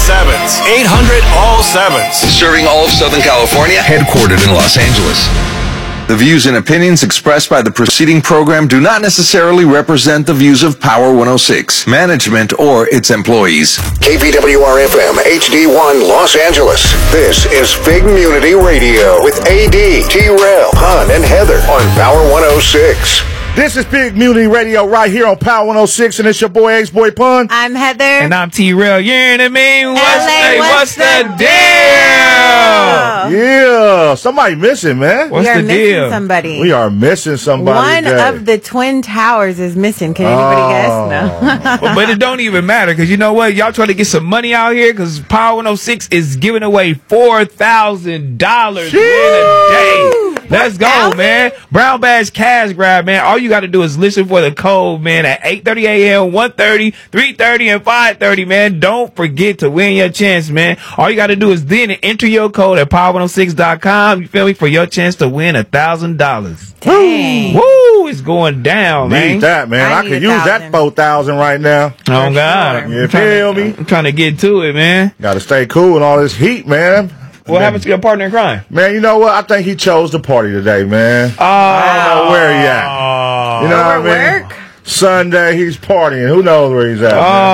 sevens. 800 all sevens. Serving all of Southern California, headquartered in Los Angeles. The views and opinions expressed by the preceding program do not necessarily represent the views of Power 106, management, or its employees. KPWR-FM HD1 Los Angeles. This is Big Munity Radio with AD, T-Rail, Hun, and Heather on Power 106. This is Big Munity Radio right here on Power 106, and it's your boy Ace-Boy Pun. I'm Heather. And I'm T-Rail. You know what I mean? What's the deal? Yeah, somebody missing, man. What's we are the missing deal? somebody. We are missing somebody One today. of the Twin Towers is missing. Can anybody guess? No. But it don't even matter, because you know what? Y'all trying to get some money out here, because Power 106 is giving away $4,000 in a day. Let's go, man. Brown Badge Cash Grab, man. All you got to do is listen for the code, man, at 8:30 a.m., 1:30, 3:30, and 5:30, man. Don't forget to win your chance, man. All you got to do is then enter your code at power106.com, you feel me, for your chance to win $1,000. Dang. Woo, it's going down, man. Need that, man. I need could 1,000. use that 4,000 right now. Oh, God. You feel me? I'm trying to get to it, man. Got to stay cool in all this heat, man. What happened to your partner in crime? Man, you know what? I think he chose the party today, man. I don't know where he at. You know what I mean? Work? Sunday, he's partying. Who knows where he's at, man?